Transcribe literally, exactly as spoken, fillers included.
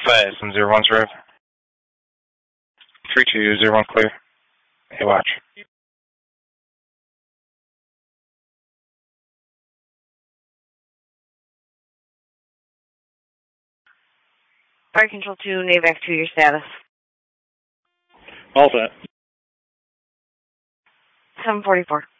Five, some zero one's rev. Three two zero one clear. Hey, watch. Fire Control two, NAVAC two, your status. All set. seven forty-four.